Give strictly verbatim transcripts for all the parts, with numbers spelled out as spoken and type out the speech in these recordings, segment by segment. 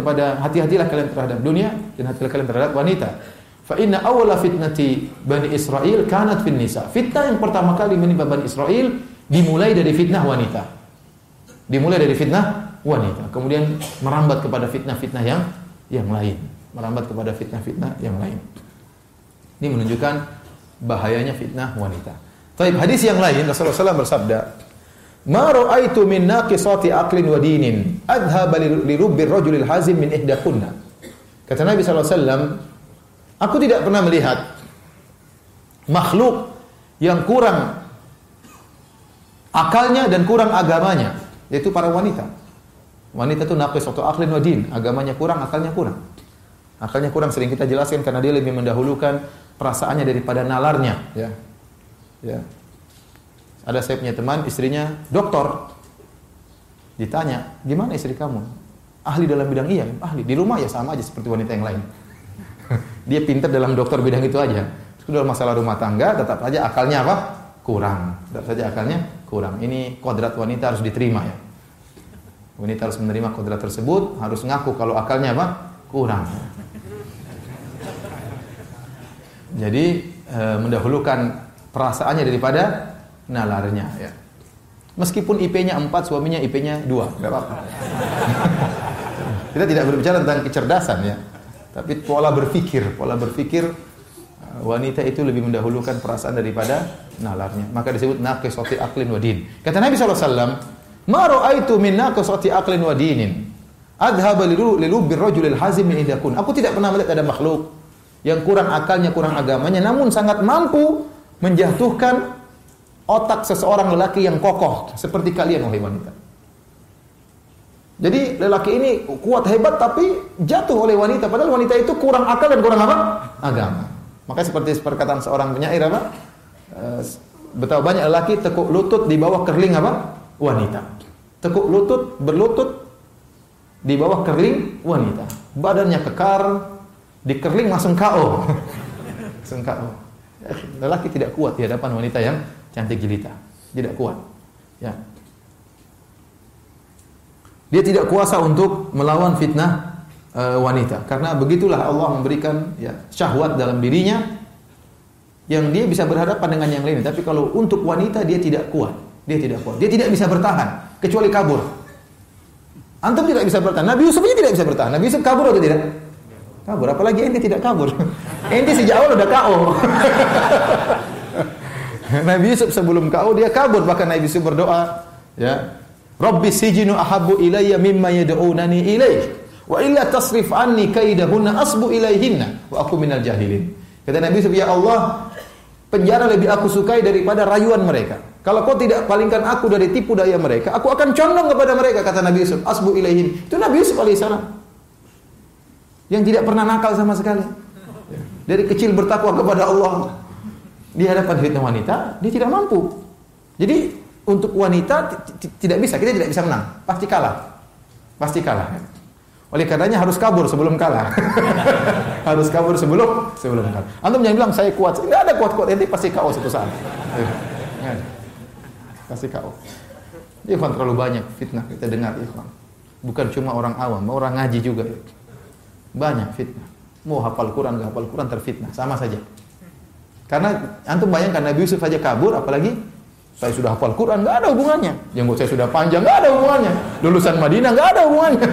kepada hati-hatilah kalian terhadap dunia dan hati-hatilah kalian terhadap wanita. Fa inna awwala fitnati Bani Israil kanat fin nisa. Fitnah yang pertama kali menimpa Bani Israil dimulai dari fitnah wanita. Dimulai dari fitnah wanita. Kemudian merambat kepada fitnah-fitnah yang yang lain. Merambat kepada fitnah-fitnah yang lain. Ini menunjukkan bahayanya fitnah wanita. Taib, hadis yang lain Rasulullah sallallahu alaihi wasallam bersabda, "Ma ra'aitu min naqisati aqlin wa dinin adhaba li rubbir rajulil hazim min ihdakunna." Kata Nabi sallallahu alaihi wasallam, aku tidak pernah melihat makhluk yang kurang akalnya dan kurang agamanya, yaitu para wanita. Wanita itu naqisatu aqlin wa din, agamanya kurang, akalnya kurang. Akalnya kurang sering kita jelaskan karena dia lebih mendahulukan perasaannya daripada nalarnya, ya. Ya. Ada saya punya teman, istrinya doktor. Ditanya, "Gimana istri kamu?" "Ahli dalam bidang." "Iya, ahli." "Di rumah ya sama aja seperti wanita yang lain." Dia pintar dalam dokter bidang itu aja. Terus dalam masalah rumah tangga tetap saja akalnya apa? Kurang. Tetap saja akalnya kurang. Ini kodrat wanita harus diterima, ya. Wanita harus menerima kodrat tersebut, harus ngaku kalau akalnya apa? Kurang. Jadi e, mendahulukan perasaannya daripada nalarnya, ya. Meskipun I P-nya empat, suaminya I P-nya dua, enggak apa-apa. Kita tidak berbicara tentang kecerdasan, ya. Tapi pola berpikir, pola berpikir wanita itu lebih mendahulukan perasaan daripada nalarnya. Maka disebut naqisati aqlin wa din. Kata Nabi sallallahu alaihi wasallam, "Ma ra'aitu min naqisati aqlin wa dinin adhaba li lubbir rajulil hazim min idakun." Aku tidak pernah melihat ada makhluk yang kurang akalnya, kurang agamanya, namun sangat mampu menjatuhkan otak seseorang lelaki yang kokoh seperti kalian, wahai wanita. Jadi lelaki ini kuat hebat tapi jatuh oleh wanita, padahal wanita itu kurang akal dan kurang apa? Agama. Maka seperti perkataan seorang penyair apa? E, betapa banyak lelaki tekuk lutut di bawah kerling apa? Wanita. Tekuk lutut, berlutut di bawah kerling wanita. Badannya kekar, di kerling langsung K O. Langsung K O. Lelaki tidak kuat di hadapan wanita yang cantik jelita. Tidak kuat. Ya. Dia tidak kuasa untuk melawan fitnah uh, wanita. Karena begitulah Allah memberikan ya, syahwat dalam dirinya yang dia bisa berhadapan dengan yang lain. Tapi kalau untuk wanita dia tidak kuat. Dia tidak kuat. Dia tidak bisa bertahan kecuali kabur. Antum tidak bisa bertahan. Nabi Yusuf ini tidak bisa bertahan. Nabi Yusuf kabur atau tidak? Kabur. Apalagi ente tidak kabur. Ente sejak awal udah K O. Nabi Yusuf sebelum K O dia kabur. Bahkan Nabi Yusuf berdoa, ya, Rabbi sijinu ahabbu ilayya mimma yad'unani ilaih, wa illa tasrif anni kaidahunna asbu ilaihinna wa aku minal jahilin. Kata Nabi Yusuf, ya Allah, penjara lebih aku sukai daripada rayuan mereka. Kalau kau tidak palingkan aku dari tipu daya mereka, aku akan condong kepada mereka, kata Nabi Yusuf, asbu ilaihin. Itu Nabi Yusuf alaihissalam yang tidak pernah nakal sama sekali. Dari kecil bertakwa kepada Allah. Di hadapan fitnah wanita, dia tidak mampu. Jadi untuk wanita tidak bisa, kita tidak bisa menang. Pasti kalah. Pasti kalah. Oleh karenanya harus kabur sebelum kalah. Harus kabur sebelum sebelum kalah. Antum jangan bilang saya kuat. Enggak ada kuat-kuat, nanti pasti K O suatu saat. Pasti K O. Ikhwan, terlalu banyak fitnah kita dengar, ikhwan. Bukan cuma orang awam, orang ngaji juga. Banyak fitnah. Mau hafal Quran, enggak hafal Quran terfitnah, sama saja. Karena antum bayangkan Nabi Yusuf saja kabur, apalagi saya sudah hafal Quran, enggak ada hubungannya. Jenggot saya sudah panjang, enggak ada hubungannya. Lulusan Madinah, enggak ada hubungannya.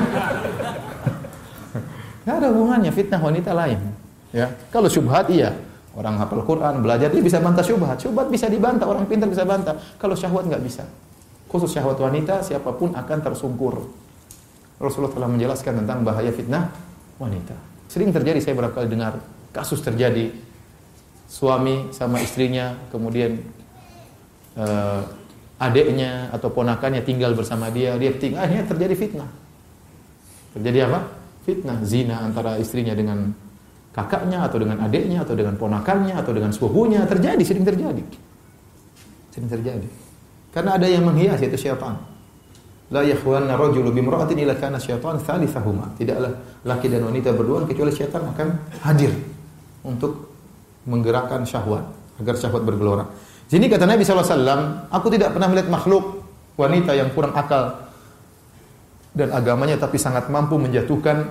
Enggak ada hubungannya, fitnah wanita lain. Ya, kalau syubhat iya. Orang hafal Quran, belajar dia bisa bantah syubhat. Syubhat bisa dibantah, orang pintar bisa bantah. Kalau syahwat enggak bisa. Khusus syahwat wanita, siapapun akan tersungkur. Rasulullah telah menjelaskan tentang bahaya fitnah wanita. Sering terjadi, saya berapa kali dengar kasus terjadi suami sama istrinya, kemudian uh, adiknya atau ponakannya tinggal bersama dia, dia tinggal, akhirnya terjadi fitnah. Terjadi apa? Fitnah, zina antara istrinya dengan kakaknya atau dengan adiknya atau dengan ponakannya atau dengan sepupunya, terjadi, sering terjadi. Sering terjadi. Karena ada yang menghias, yaitu syaitan. La yakhwanna rajulu bimra'atin illa kana syaitan thalithahuma. Tidaklah laki dan wanita berduaan kecuali syaitan akan hadir untuk menggerakkan syahwat agar syahwat bergelora. Jadi kata Nabi sallallahu alaihi wasallam, aku tidak pernah melihat makhluk wanita yang kurang akal dan agamanya tapi sangat mampu menjatuhkan